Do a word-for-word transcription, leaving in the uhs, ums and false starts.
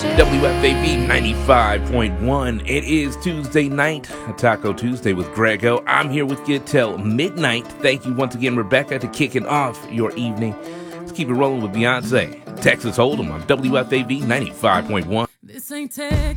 W F A V ninety-five point one. It is Tuesday night, a Taco Tuesday with Grego. I'm here with you till midnight. Thank you once again, Rebecca, to kicking off your evening. Let's keep it rolling with Beyonce. Texas Hold'em on W F A V ninety-five point one. This ain't tech.